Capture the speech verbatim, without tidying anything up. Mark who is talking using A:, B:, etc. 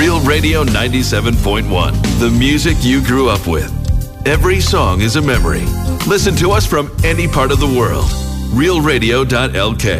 A: Real Radio ninety-seven point one, the music you grew up with. Every song is a memory. Listen to us from any part of the world. real radio dot l k.